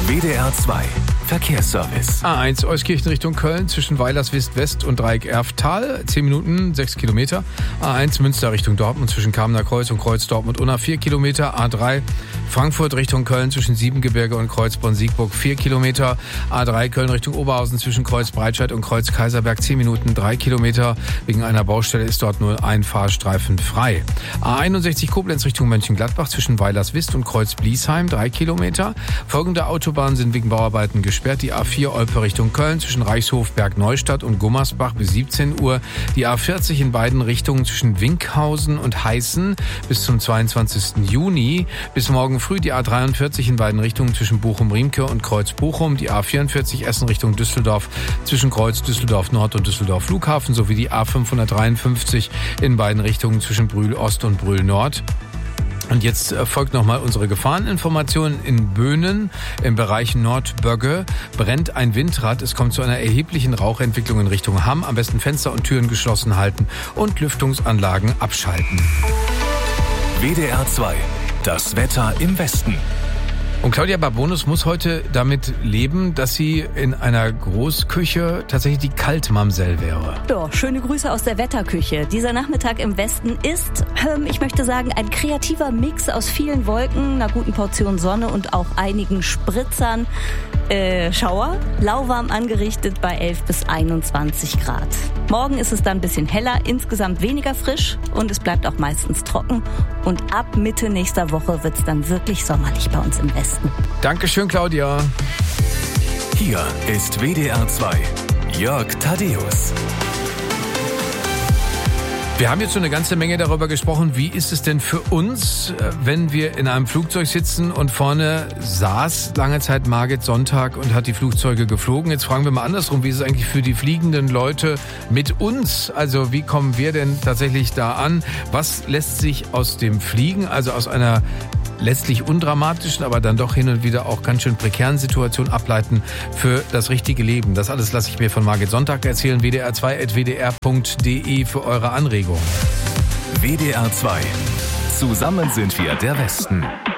WDR 2 Verkehrsservice. A1 Euskirchen Richtung Köln zwischen Weilerswist West und Dreieck Erftal. 10 Minuten, 6 Kilometer. A1 Münster Richtung Dortmund zwischen Kamener Kreuz und Kreuz Dortmund-Unna 4 Kilometer. A3 Frankfurt Richtung Köln zwischen Siebengebirge und Kreuzborn-Siegburg 4 Kilometer. A3 Köln Richtung Oberhausen zwischen Kreuz Breitscheid und Kreuz Kaiserberg 10 Minuten, 3 Kilometer. Wegen einer Baustelle ist dort nur ein Fahrstreifen frei. A61 Koblenz Richtung Mönchengladbach zwischen Weilerswist und Kreuz Bliesheim 3 Kilometer. Folgende Autobahnen sind wegen Bauarbeiten gesperrt. Die A4 Olpe Richtung Köln zwischen Reichshof, Bergneustadt und Gummersbach bis 17 Uhr. Die A40 in beiden Richtungen zwischen Winkhausen und Heißen bis zum 22. Juni. Bis morgen früh die A43 in beiden Richtungen zwischen Bochum-Riemke und Kreuz Bochum. Die A44 Essen Richtung Düsseldorf zwischen Kreuz Düsseldorf Nord und Düsseldorf Flughafen sowie die A553 in beiden Richtungen zwischen Brühl Ost und Brühl Nord. Und jetzt folgt nochmal unsere Gefahreninformation. In Böhnen im Bereich Nordbögge brennt ein Windrad. Es kommt zu einer erheblichen Rauchentwicklung in Richtung Hamm. Am besten Fenster und Türen geschlossen halten und Lüftungsanlagen abschalten. WDR 2, das Wetter im Westen. Und Claudia Barbonus muss heute damit leben, dass sie in einer Großküche tatsächlich die Kaltmamsell wäre. Ja, schöne Grüße aus der Wetterküche. Dieser Nachmittag im Westen ist, ich möchte sagen, ein kreativer Mix aus vielen Wolken, einer guten Portion Sonne und auch einigen Spritzern. Schauer, lauwarm angerichtet bei 11 bis 21 Grad. Morgen ist es dann ein bisschen heller, insgesamt weniger frisch und es bleibt auch meistens trocken. Und ab Mitte nächster Woche wird es dann wirklich sommerlich bei uns im Westen. Dankeschön, Claudia. Hier ist WDR 2, Jörg Thaddeus. Wir haben jetzt so eine ganze Menge darüber gesprochen, wie ist es denn für uns, wenn wir in einem Flugzeug sitzen und vorne saß lange Zeit Margit Sonntag und hat die Flugzeuge geflogen. Jetzt fragen wir mal andersrum, wie ist es eigentlich für die fliegenden Leute mit uns? Also wie kommen wir denn tatsächlich da an? Was lässt sich aus dem Fliegen, also aus einer letztlich undramatischen, aber dann doch hin und wieder auch ganz schön prekären Situation ableiten für das richtige Leben? Das alles lasse ich mir von Margit Sonntag erzählen. WDR2@wdr.de für eure Anregungen. WDR 2. Zusammen sind wir der Westen.